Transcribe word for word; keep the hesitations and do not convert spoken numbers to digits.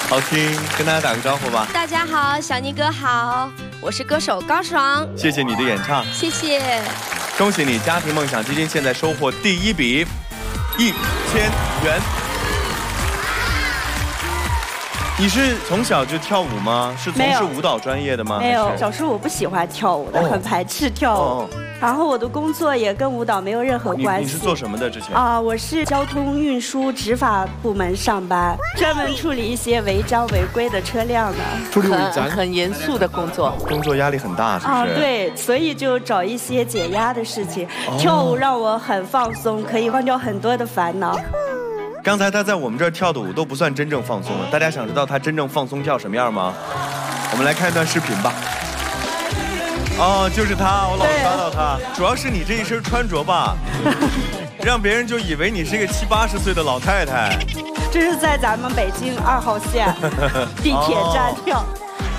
好听，跟大家打个招呼吧。 大家好，小尼哥好，我是歌手高爽。 谢谢你的演唱， 谢谢。 恭喜你，家庭梦想基金现在收获第一笔一千元。你是从小就跳舞吗？是从事舞蹈专业的吗？ 没有，小时候我不喜欢跳舞的，哦、很排斥跳舞。哦、然后我的工作也跟舞蹈没有任何关系。 你, 你是做什么的之前？ 啊、呃，我是交通运输执法部门上班，专门处理一些违章违规的车辆的。 处理违章， 很严肃的工作， 工作压力很大，是不是？啊、 呃，对，所以就找一些解压的事情。哦、跳舞让我很放松，可以忘掉很多的烦恼。 刚才他在我们这儿跳的舞都不算真正放松了，大家想知道他真正放松跳什么样吗？我们来看一段视频吧。哦，就是他，我老刷到他。主要是你这一身穿着吧，让别人就以为你是一个七八十岁的老太太。 这是在咱们北京二号线地铁站跳。哦